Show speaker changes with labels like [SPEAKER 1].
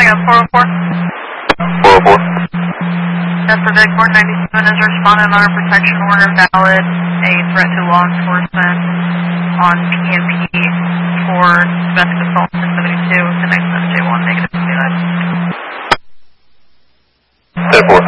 [SPEAKER 1] on 404.
[SPEAKER 2] 404.
[SPEAKER 1] Pacific 497 is responding on a protection order valid, a threat to law enforcement on PMP for domestic assault in 72 to 97J1 negative 29.
[SPEAKER 2] 10-4.